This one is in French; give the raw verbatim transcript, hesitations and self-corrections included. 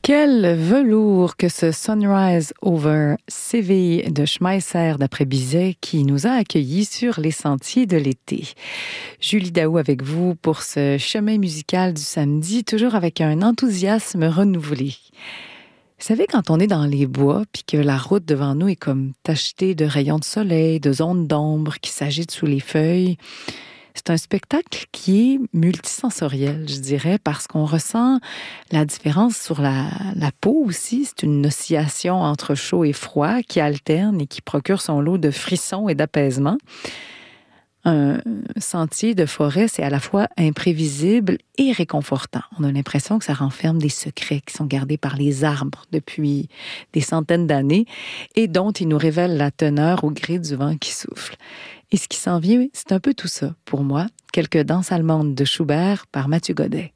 Quel velours que ce Sunrise over Séville de Schmeisser d'après Bizet qui nous a accueillis sur les sentiers de l'été. Julie Daou avec vous pour ce chemin musical du samedi, toujours avec un enthousiasme renouvelé. Vous savez, quand on est dans les bois puis que la route devant nous est comme tachetée de rayons de soleil, de zones d'ombre qui s'agitent sous les feuilles, c'est un spectacle qui est multisensoriel, je dirais, parce qu'on ressent la différence sur la, la peau aussi. C'est une oscillation entre chaud et froid qui alterne et qui procure son lot de frissons et d'apaisement. Un sentier de forêt, c'est à la fois imprévisible et réconfortant. On a l'impression que ça renferme des secrets qui sont gardés par les arbres depuis des centaines d'années et dont ils nous révèlent la teneur au gré du vent qui souffle. Et ce qui s'en vient, c'est un peu tout ça, pour moi. Quelques danses allemandes de Schubert par Mathieu Godet.